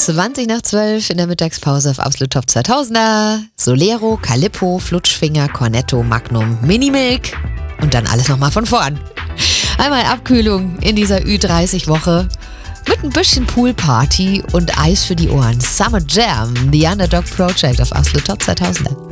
20 nach 12 in der Mittagspause auf Absolut Top 2000er. Solero, Calippo, Flutschfinger, Cornetto, Magnum, Minimilk und dann alles nochmal von vorn. Einmal Abkühlung in dieser Ü30-Woche mit ein bisschen Poolparty und Eis für die Ohren. Summer Jam, The Underdog Project auf Absolut Top 2000er.